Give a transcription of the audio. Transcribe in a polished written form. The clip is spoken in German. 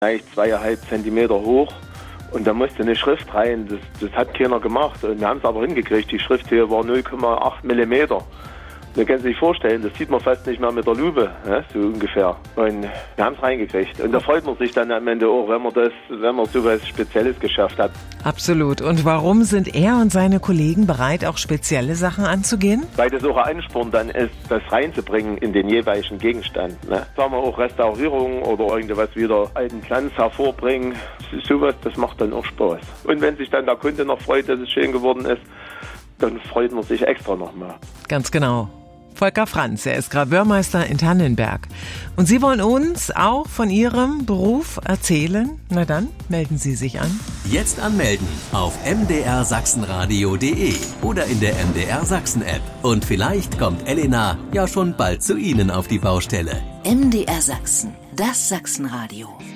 Eigentlich 2,5 Zentimeter hoch. Und da musste eine Schrift rein. Das hat keiner gemacht. Und wir haben es aber hingekriegt. Die Schrifthöhe war 0,8 Millimeter. Man kann sich vorstellen, das sieht man fast nicht mehr mit der Lupe, ne? So ungefähr. Und wir haben es reingekriegt. Und da freut man sich dann am Ende auch, wenn man so was Spezielles geschafft hat. Absolut. Und warum sind er und seine Kollegen bereit, auch spezielle Sachen anzugehen? Weil das auch ein Ansporn dann ist, das reinzubringen in den jeweiligen Gegenstand. Ne? Sagen wir auch Restaurierung oder irgendwas wieder alten Glanz hervorbringen. Sowas, das macht dann auch Spaß. Und wenn sich dann der Kunde noch freut, dass es schön geworden ist, dann freut man sich extra nochmal. Ganz genau. Volker Franz, er ist Graveurmeister in Tannenberg. Und Sie wollen uns auch von Ihrem Beruf erzählen? Na dann, melden Sie sich an. Jetzt anmelden auf mdrsachsenradio.de oder in der MDR Sachsen App. Und vielleicht kommt Elena ja schon bald zu Ihnen auf die Baustelle. MDR Sachsen, das Sachsenradio.